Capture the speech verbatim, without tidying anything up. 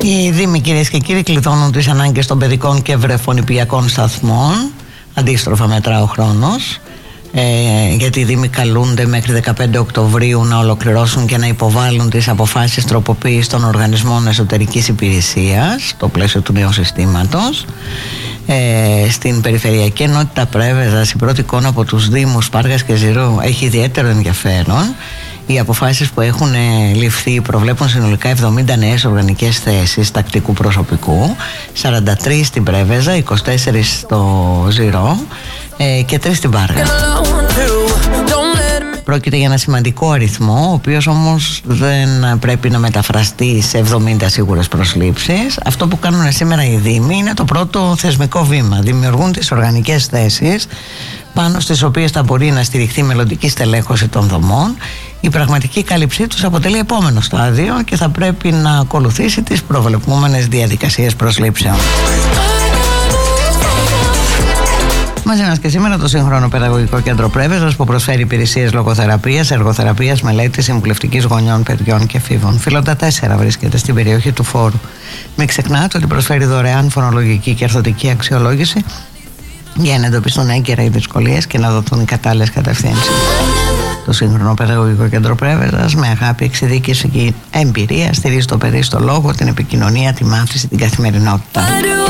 Οι Δήμοι, κυρίες και κύριοι, κλειδώνουν τις ανάγκες των παιδικών και βρεφονιπιακών σταθμών. Αντίστροφα μετρά ο χρόνος, ε, γιατί οι Δήμοι καλούνται μέχρι δεκαπέντε Οκτωβρίου να ολοκληρώσουν και να υποβάλουν τις αποφάσεις τροποποίησης των οργανισμών εσωτερικής υπηρεσίας στο πλαίσιο του νέου συστήματος. Ε, στην Περιφερειακή Ενότητα Πρέβεζας η πρώτη εικόνα από τους Δήμους Πάργας και Ζηρού έχει ιδιαίτερο ενδιαφέρον. Οι αποφάσεις που έχουν ληφθεί προβλέπουν συνολικά εβδομήντα νέες οργανικές θέσεις τακτικού προσωπικού, σαράντα τρεις στην Πρέβεζα, είκοσι τέσσερις στο Ζηρό ε, και τρεις στην Πάργα. Πρόκειται για ένα σημαντικό αριθμό, ο οποίος όμως δεν πρέπει να μεταφραστεί σε εβδομήντα σίγουρες προσλήψεις. Αυτό που κάνουν σήμερα οι Δήμοι είναι το πρώτο θεσμικό βήμα. Δημιουργούν τις οργανικές θέσεις πάνω στις οποίες θα μπορεί να στηριχθεί η μελλοντική στελέχωση των δομών. Η πραγματική κάλυψή τους αποτελεί επόμενο στάδιο και θα πρέπει να ακολουθήσει τις προβλεπούμενες διαδικασίες προσλήψεων. Μαζί μας και σήμερα το Σύγχρονο Παιδαγωγικό Κέντρο Πρέβεζας, που προσφέρει υπηρεσίες λογοθεραπείας, εργοθεραπείας, μελέτης, συμβουλευτικής γονιών, παιδιών και εφήβων. Φιλόντα τέσσερα βρίσκεται στην περιοχή του Φόρου. Μην ξεχνάτε ότι προσφέρει δωρεάν φωνολογική και αρθωτική αξιολόγηση για να εντοπιστούν έγκαιρα οι δυσκολίες και να δοθούν οι κατάλληλες κατευθύνσεις. Το Σύγχρονο Παιδαγωγικό Κέντρο Πρέβεζας, με αγάπη, εξειδίκευση και εμπειρία, στηρίζει το παιδί στο λόγο, την επικοινωνία, τη μάθηση, την καθημερινότητα.